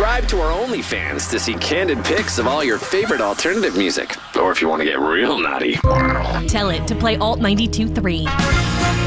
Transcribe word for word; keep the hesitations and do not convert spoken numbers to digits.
subscribe to our OnlyFans to see candid pics of all your favorite alternative music. Or if you want to get real naughty. Tell it to play Alt ninety-two point three.